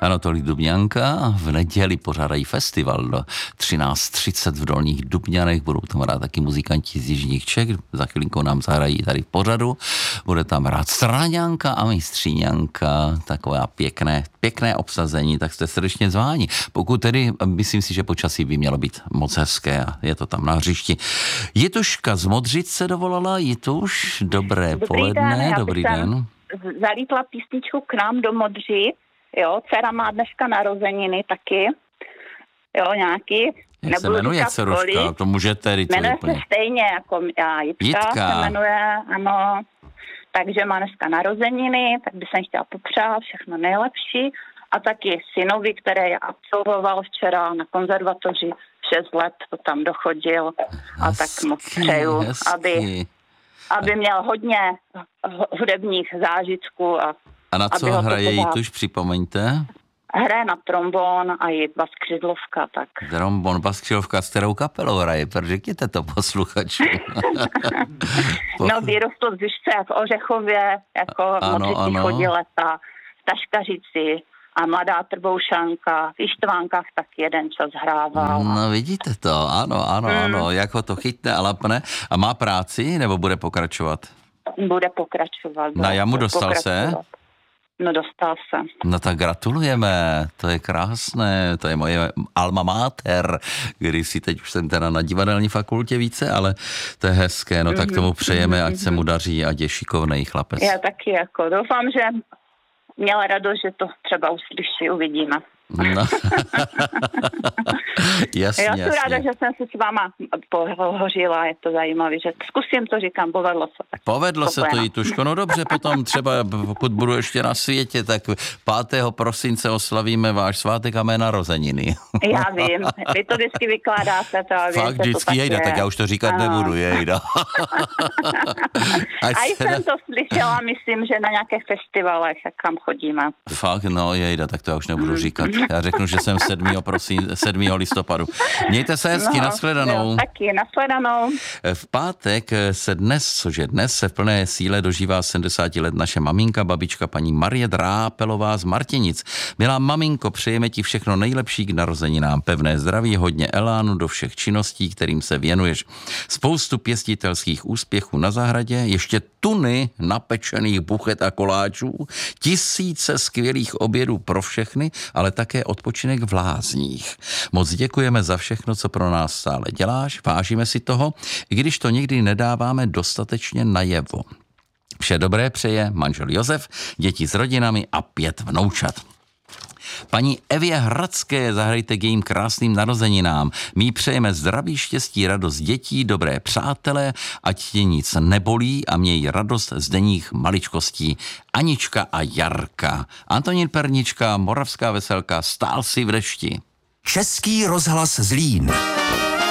Anatolí Dubňanka. V neděli pořádají festival do 13:30 v Dolních Dubňanech. Budou tam hrát taky muzikanti z Jižních Čech. Za chvilinku nám zahrají tady v pořadu. Bude tam hrát Stráňanka a Mistříňanka. Takové pěkné obsazení, tak jste srdečně zváni. Pokud tedy, myslím si, že počasí by mělo být moc hezké a je to tam na hřišti. Jituška z Modřic se dovolala. Jituš, dobré poledne, dobrý den. Zalítla písničku k nám do Modřic, jo, dcera má dneska narozeniny taky, jo, nějaký. Jak se jmenuje dceruška? To můžete říct. Jmenuje se stejně jako já, Jitka se jmenuje, ano. Takže má dneska narozeniny, tak bych jsem chtěla popřát všechno nejlepší. A taky synovi, který absolvoval včera na konzervatoři 6 let, to tam dochodil. A tak mu přeju, aby měl hodně hudebních zážitků. A na co hraje Jituš, připomeňte? Hraje na trombon a je baskřidlovka, tak. Trombon, baskřidlovka, s kterou kapelou hraje? Řekněte to posluchačům. No, vyrostl v Žižce, jako Ořechově, jako Modřici chodí leta, v Taškařici a Mladá Trboušanka, v Ištvánkách tak jeden čas hrával. No, vidíte to, ano, jak ho to chytne a lapne. A má práci, nebo bude pokračovat? Bude pokračovat. Na jamu dostal se? No, dostal se. No tak gratulujeme, to je krásné, to je moje alma mater, když si teď už jsem teda na divadelní fakultě více, ale to je hezké, no tak tomu přejeme, ať se mu daří, ať je šikovnej chlapec. Já taky jako doufám, že měla radost, že to třeba uslyší, uvidíme. No. Jasně. Já jsem ráda, že jsem se s váma pohořila, je to zajímavé, že zkusím to, říkám, povedlo se. Tak povedlo se to, Jituško, no dobře, potom třeba, pokud budu ještě na světě, tak 5. prosince oslavíme váš svátek a mé narozeniny. Já vím, vy to vždycky vykládáte. Fakt vždycky, jejda, tak já už to říkat nebudu, jejda. A jsem to slyšela, myslím, že na nějakých festivalech, kam chodíme. Fakt, no jejda, tak to já už nebudu říkat. Já řeknu, že jsem 7. listopadu. Mějte se hezky, nashledanou. Jo, taky, nashledanou. V pátek se dnes se v plné síle dožívá 70 let naše maminka, babička paní Marie Drápelová z Martinic. Milá maminko, přejeme ti všechno nejlepší k narozeninám. Pevné zdraví, hodně elánu do všech činností, kterým se věnuješ. Spoustu pěstitelských úspěchů na zahradě, ještě tuny napečených buchet a koláčů, 1000 skvělých obědů pro všechny, ale také odpočinek v lázních. Moc děkujeme za všechno, co pro nás stále děláš, vážíme si toho, i když to někdy nedáváme dostatečně najevo. Vše dobré přeje manžel Josef, děti s rodinami a 5 vnoučat. Paní Evě Hradské zahrajte k jejím krásným narozeninám. My přejeme zdraví, štěstí, radost dětí, dobré přátelé, ať tě nic nebolí a měj radost z denních maličkostí. Anička a Jarka. Antonín Pernička, Moravská veselka, stál si v dešti. Český rozhlas Zlín.